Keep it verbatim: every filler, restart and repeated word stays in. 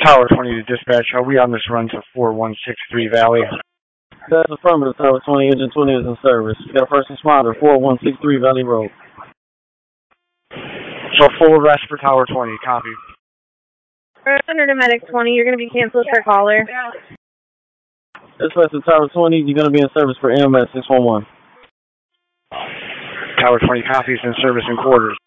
Tower twenty to dispatch. Are we on this run to four one six three Valley? That's affirmative. Tower twenty, engine twenty is in service. You got a first responder, four one six three Valley Road. So full arrest for Tower twenty. Copy. Under Medic twenty, you're going to be canceled for caller. Dispatch to Tower twenty, you're going to be in service for M S six one one. Tower twenty copies in service in quarters.